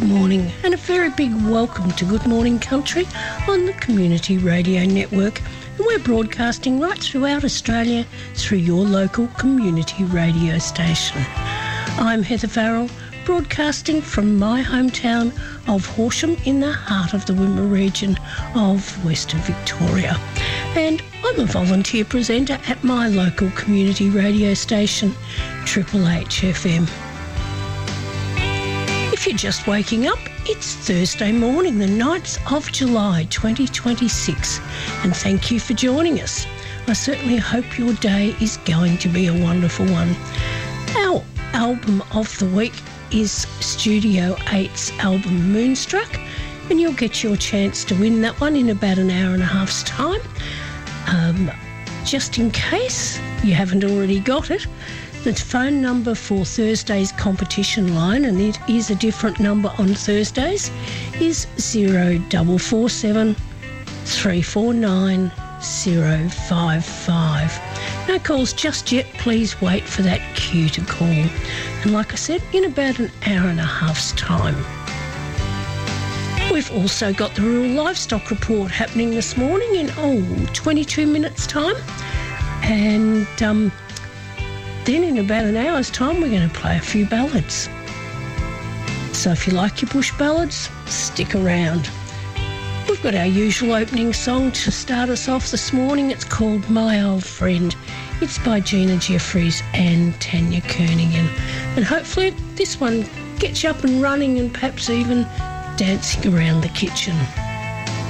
morning and a very big welcome to Good Morning Country on the Community Radio Network. And we're broadcasting right throughout Australia through your local community radio station. I'm Heather Farrell, broadcasting from my hometown of Horsham in the heart of the Wimmera region of Western Victoria. And I'm a volunteer presenter at my local community radio station, Triple H FM. If you're just waking up, it's Thursday morning, the 9th of July 2026, and thank you for joining us. I certainly hope your day is going to be a wonderful one. Our album of the week is Studio 8's album Moonstruck, and you'll get your chance to win that one in about an hour and a half's time. Just in case you haven't already got it, the phone number for Thursday's competition line, and it is a different number on Thursdays, is 0447 349 055. No calls just yet, please wait for that cue to call. And like I said, in about an hour and a half's time. We've also got the Rural Livestock Report happening this morning in 22 minutes time. And then in about an hour's time, we're going to play a few ballads. So if you like your bush ballads, stick around. We've got our usual opening song to start us off this morning. It's called My Old Friend. It's by Gina Jeffries and Tanya Kernigan. And hopefully this one gets you up and running and perhaps even dancing around the kitchen.